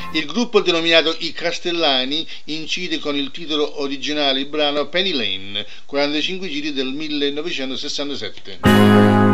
Il gruppo denominato I Castellani incide con il titolo originale il brano Penny Lane, 45 giri del 1967.